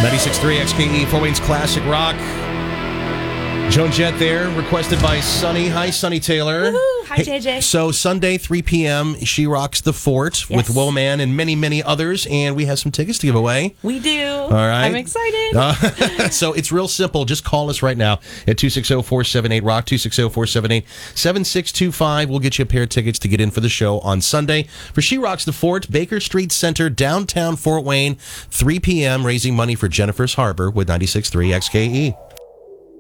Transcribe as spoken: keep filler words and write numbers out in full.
ninety-six point three X K E, Fort Wayne's Classic Rock. Joan Jett there, requested by Sunny. Hi, Sunny Taylor. Woohoo! Hi, J J. So Sunday, three p.m., She Rocks the Fort Yes. with Woman and many, many others, and we have some tickets to give away. We do. All right. I'm excited. Uh, so it's real simple. Just call us right now at two six zero, four seven eight, rock, two six zero, four seven eight, seven six two five. We'll get you a pair of tickets to get in for the show on Sunday for She Rocks the Fort, Baker Street Center, downtown Fort Wayne, three p.m., raising money for Jennifer's Harbor with ninety-six point three X K E.